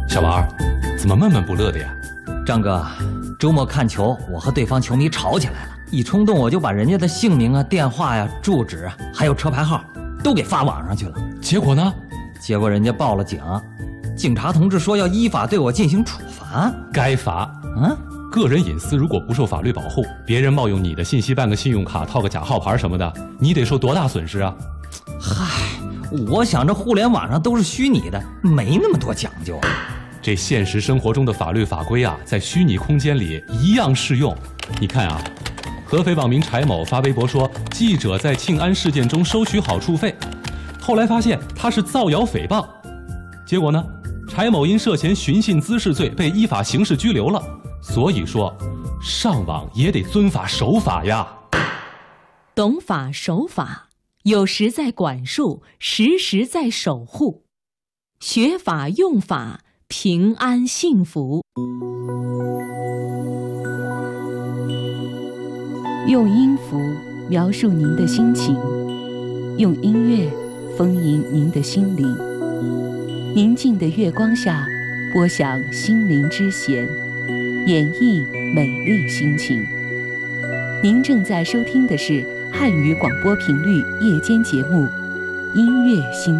小王，怎么闷闷不乐的呀？ 张哥，周末看球，我和对方球迷吵起来了，一冲动我就把人家的姓名啊、电话呀、住址啊，还有车牌号都给发网上去了。 结果呢？ 结果人家报了警，警察同志说要依法对我进行处罚。 该罚。个人隐私如果不受法律保护，别人冒用你的信息办个信用卡、套个假号牌什么的，你得受多大损失啊？ 嗨，我想着互联网上都是虚拟的，没那么多讲究。 这现实生活中的法律法规啊，在虚拟空间里一样适用。你看啊，合肥网民柴某发微博说，记者在庆安事件中收取好处费，后来发现他是造谣诽谤，结果呢，柴某因涉嫌寻衅滋事罪被依法刑事拘留了。所以说，上网也得遵法守法呀。 懂法守法，有时在管束，时时在守护。学法用法，平安幸福。 用音符描述您的心情，用音乐丰盈您的心灵。宁静的月光下，播响心灵之弦，演绎美丽心情。您正在收听的是汉语广播频率夜间节目《音乐心